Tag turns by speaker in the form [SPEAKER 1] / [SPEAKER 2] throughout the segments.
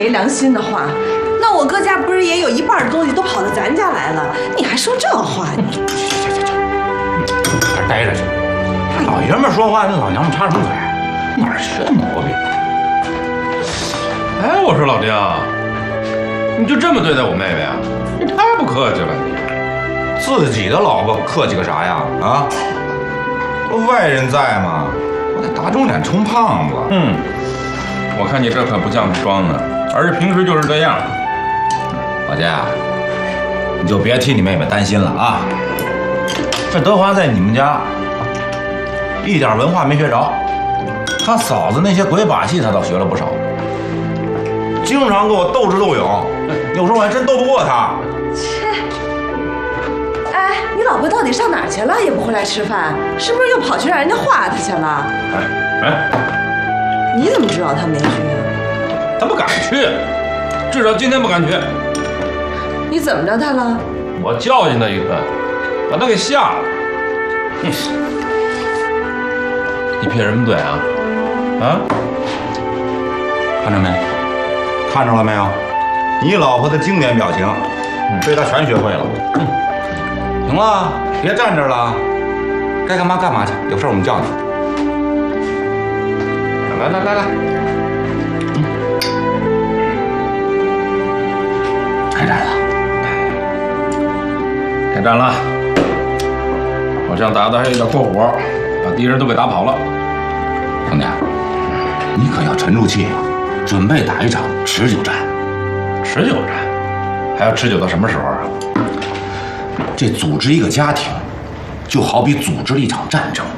[SPEAKER 1] 没良心的话，那我哥家不是也有一半的东西都跑到咱家来了？你还说这话？你
[SPEAKER 2] 去，哪儿待着去？老爷们说话，那老娘们插什么嘴？哪儿学的毛病？哎，我说老丁，你就这么对待我妹妹啊？你太不客气了你！自己的老婆客气个啥呀？啊？外人在嘛，我得打肿脸充胖子。我看你这可不像是装的。而且平时就是这样，老姐，你就别替你妹妹担心了啊。这德华在你们家一点文化没学着，他嫂子那些鬼把戏他倒学了不少，经常跟我斗智斗勇，有时候我还真斗不过他。
[SPEAKER 1] 切！哎，你老婆到底上哪儿去了？也不回来吃饭，是不是又跑去让人家画她去了？你怎么知道她没去啊？
[SPEAKER 2] 他不敢去，至少今天不敢去。
[SPEAKER 1] 你怎么着他了？
[SPEAKER 2] 我教训他一顿，把他给吓了。你撇什么嘴啊？啊？看着没？看着了没有？你老婆的经典表情，被他全学会了。行了，别站这儿了，该干嘛干嘛去。有事我们叫你。来。开战了！开战了！好像打的还有点过火，把敌人都给打跑了。兄弟，你可要沉住气啊，准备打一场持久战。持久战？还要持久到什么时候啊？这组织一个家庭，就好比组织了一场战争。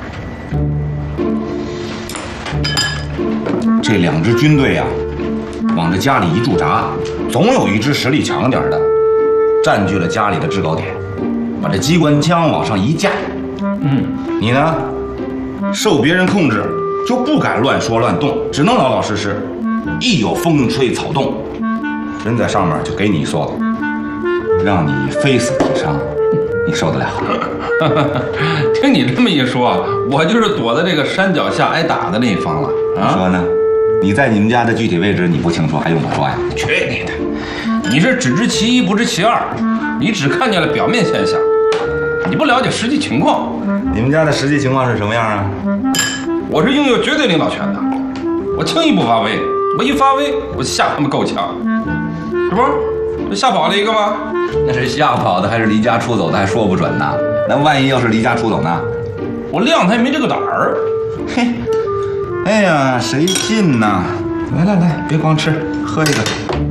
[SPEAKER 2] 这两支军队啊，往这家里一驻扎，总有一支实力强点的，占据了家里的制高点，把这机关枪往上一架。你呢，受别人控制，就不敢乱说乱动，只能老老实实。一有风吹草动，人在上面就给你一梭子，让你非死即伤，你受得了？听你这么一说，我就是躲在这个山脚下挨打的那一方了。你说呢？你在你们家的具体位置你不清楚，还用我说呀？去你的！你是只知其一不知其二，你只看见了表面现象，你不了解实际情况。你们家的实际情况是什么样啊？我是拥有绝对领导权的，我轻易不发威，我一发威我吓他们够呛，这不这吓跑了一个吗？那是吓跑的还是离家出走的还说不准呢。那万一要是离家出走呢？我谅他也没这个胆儿。嘿。哎呀，谁信呢？来，别光吃，喝一个。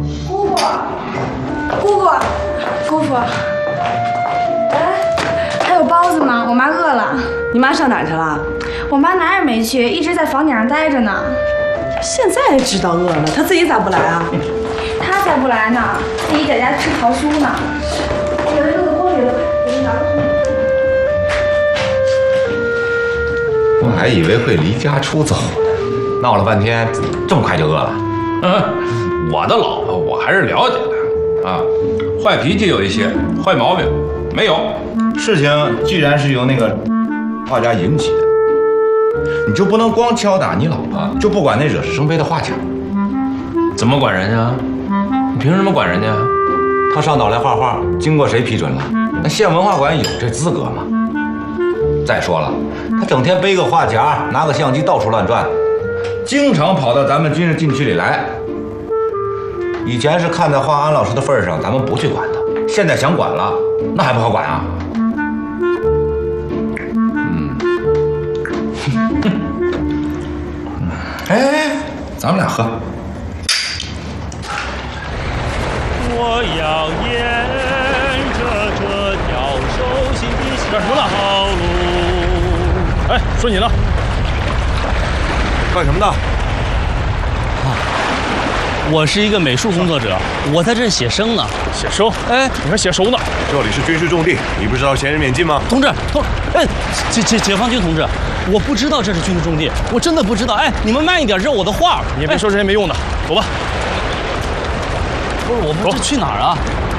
[SPEAKER 3] 姑父，哎，还有包子吗？我妈饿了。
[SPEAKER 1] 你妈上哪儿去了？
[SPEAKER 3] 我妈哪儿也没去，一直在房顶上待着呢。
[SPEAKER 1] 现在知道饿了，她自己咋不来啊？
[SPEAKER 3] 她才不来呢，自己在家吃桃酥呢。有这个锅里了，给你拿过去。
[SPEAKER 2] 我还以为会离家出走呢，闹了半天，这么快就饿了。我的老婆我还是了解的啊，坏脾气有一些，坏毛病没有。事情既然是由那个画家引起的，你就不能光敲打你老婆，就不管那惹是生非的画家。怎么管人家？你凭什么管人家？他上岛来画画，经过谁批准了？那县文化馆有这资格吗？再说了，他整天背个画夹，拿个相机到处乱转，经常跑到咱们军事禁区里来。以前是看在华安老师的份上，咱们不去管他。现在想管了，那还不好管啊？哎，咱们俩喝。
[SPEAKER 4] 我要沿着这条熟悉的道路。哎，说你呢？
[SPEAKER 5] 干什么的？
[SPEAKER 4] 我是一个美术工作者，我在这写生呢。写生？哎，你还写熟呢？
[SPEAKER 5] 这里是军事重地，你不知道闲人免进吗？
[SPEAKER 4] 同志，哎，解放军同志，我不知道这是军事重地，我真的不知道。哎，你们慢一点，这是我的画。
[SPEAKER 5] 你别说这些没用的，走吧。
[SPEAKER 4] 不是，我不知道去哪儿啊？